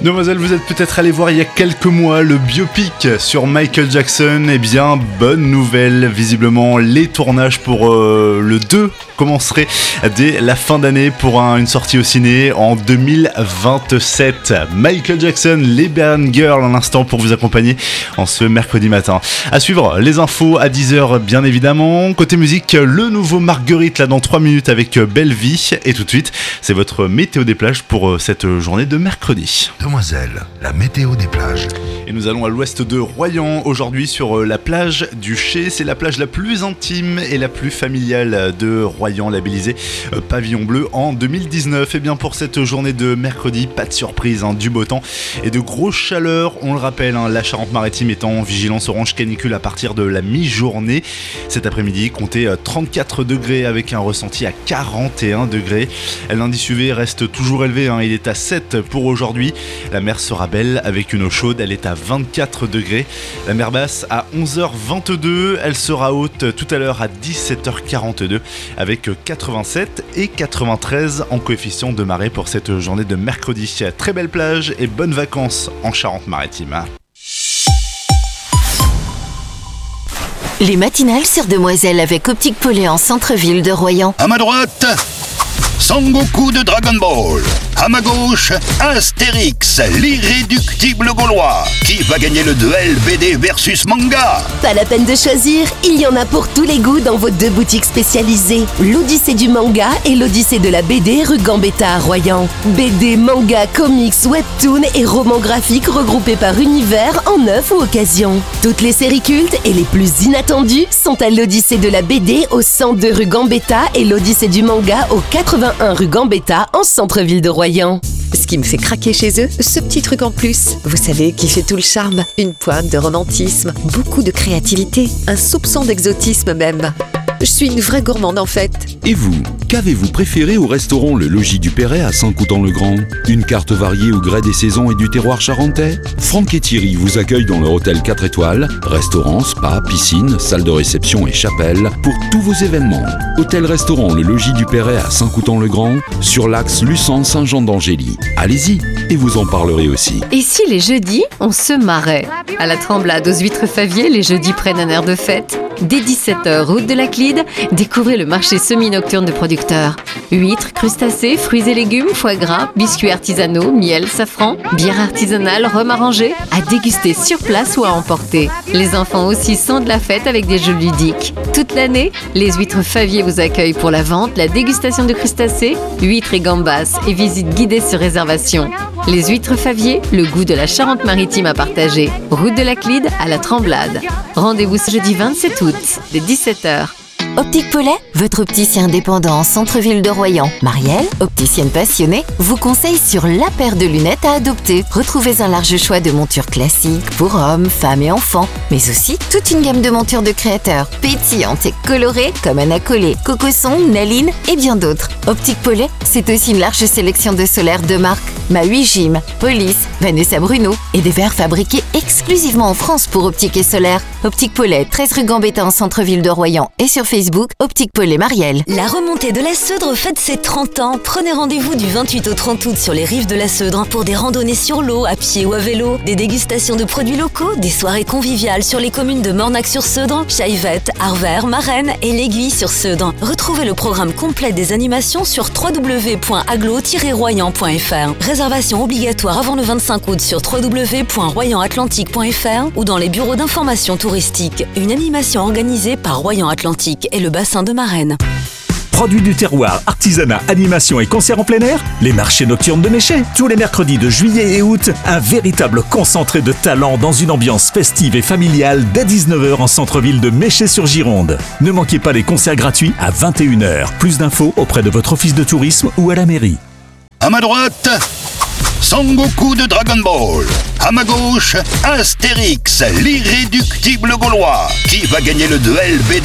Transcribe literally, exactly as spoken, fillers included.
Demoiselle, vous êtes peut-être allé voir il y a quelques mois le biopic sur Michael Jackson. Eh bien, bonne nouvelle, visiblement les tournages pour euh, le deux commenceraient dès la fin d'année pour un, une sortie au ciné en deux mille vingt-sept. Michael Jackson, les Band Girls, un instant pour vous accompagner en ce mercredi matin. À suivre, les infos à dix heures bien évidemment. Côté musique, le nouveau Marguerite là dans trois minutes avec Belle Vie. Et tout de suite, c'est votre météo des plages pour cette journée de mercredi. Demoiselle, la météo des plages. Et nous allons à l'ouest de Royan aujourd'hui sur la plage du Chet. C'est la plage la plus intime et la plus familiale de Royan, labellisée Pavillon Bleu en deux mille dix-neuf. Et bien pour cette journée de mercredi, pas de surprise, hein, du beau temps et de grosses chaleurs. On le rappelle, hein, la Charente-Maritime est en vigilance orange canicule à partir de la mi-journée. Cet après-midi, comptez trente-quatre degrés avec un ressenti à quarante et un degrés. L'indice U V reste toujours élevé, hein, il est à sept pour aujourd'hui. La mer sera belle avec une eau chaude, elle est à vingt-quatre degrés. La mer basse à onze heures vingt-deux, elle sera haute tout à l'heure à dix-sept heures quarante-deux avec quatre-vingt-sept et quatre-vingt-treize en coefficient de marée pour cette journée de mercredi. Très belle plage et bonnes vacances en Charente-Maritime. Les matinales sur Demoiselle avec Optique Pollet en centre-ville de Royan. À ma droite, Sangoku de Dragon Ball. À ma gauche, Astérix, l'irréductible gaulois. Qui va gagner le duel B D versus manga? Pas la peine de choisir, il y en a pour tous les goûts dans vos deux boutiques spécialisées. L'Odyssée du manga et l'Odyssée de la B D rue Gambetta à Royan. B D, manga, comics, webtoon et romans graphiques regroupés par univers en neuf ou occasion. Toutes les séries cultes et les plus inattendues sont à l'Odyssée de la B D au cent deux rue Gambetta et l'Odyssée du manga au quatre-vingt-un rue Gambetta en centre-ville de Royan. Ce qui me fait craquer chez eux, ce petit truc en plus. Vous savez, qui fait tout le charme. Une pointe de romantisme, beaucoup de créativité, un soupçon d'exotisme même. Je suis une vraie gourmande en fait. Et vous, qu'avez-vous préféré au restaurant Le Logis du Perret à Saint-Coutan-le-Grand? Une carte variée au gré des saisons et du terroir charentais? Franck et Thierry vous accueillent dans leur hôtel quatre étoiles, restaurant, spa, piscine, salle de réception et chapelle pour tous vos événements. Hôtel-restaurant Le Logis du Perret à Saint-Coutan-le-Grand sur l'axe Luçon-Saint-Jean d'Angély. Allez-y et vous en parlerez aussi. Et si les jeudis, on se marrait? À la Tremblade aux Huîtres Favier, les jeudis prennent un air de fête. Dès dix-sept heures, route de la Clide, découvrez le marché semi-nocturne de producteurs. Huîtres, crustacés, fruits et légumes, foie gras, biscuits artisanaux, miel, safran, bière artisanale, rhum arrangé, à déguster sur place ou à emporter. Les enfants aussi sont de la fête avec des jeux ludiques. Toute l'année, les Huîtres Favier vous accueillent pour la vente, la dégustation de crustacés, huîtres et gambas et visite guidée sur réservation. Les Huîtres Favier, le goût de la Charente-Maritime à partager. Route de la Clide à la Tremblade. Rendez-vous ce jeudi vingt-sept août, dès dix-sept heures. Optique Pollet, votre opticien indépendant en centre-ville de Royan. Marielle, opticienne passionnée, vous conseille sur la paire de lunettes à adopter. Retrouvez un large choix de montures classiques pour hommes, femmes et enfants, mais aussi toute une gamme de montures de créateurs, pétillantes et colorées comme Anna Collet, Cocosson, Naline et bien d'autres. Optique Pollet, c'est aussi une large sélection de solaires de marque Maui Jim, Police, Vanessa Bruno et des verres fabriqués exclusivement en France pour Optique et Solaire. Optique Pollet, treize rue Gambetta en centre-ville de Royan et sur Facebook, Optique Pollet Marielle. La remontée de la Seudre fête ses trente ans. Prenez rendez-vous du vingt-huit au trente août sur les rives de la Seudre pour des randonnées sur l'eau, à pied ou à vélo, des dégustations de produits locaux, des soirées conviviales sur les communes de Mornac-sur-Seudre, Chaillevette, Arvert, Marennes et l'Aiguille-sur-Seudre. Retrouvez le programme complet des animations sur w w w point aglo tiret royan point f r. Réservation obligatoire avant le vingt-cinq août sur w w w point royan atlantique point f r ou dans les bureaux d'information touristique. Une animation organisée par Royan Atlantique et le bassin de Marennes. Produits du terroir, artisanat, animation et concerts en plein air, les marchés nocturnes de Méchet. Tous les mercredis de juillet et août, un véritable concentré de talent dans une ambiance festive et familiale dès dix-neuf heures en centre-ville de Méchet-sur-Gironde. Ne manquez pas les concerts gratuits à vingt et une heures. Plus d'infos auprès de votre office de tourisme ou à la mairie. À ma droite, Sangoku de Dragon Ball. À ma gauche, Astérix, l'irréductible gaulois. Qui va gagner le duel B D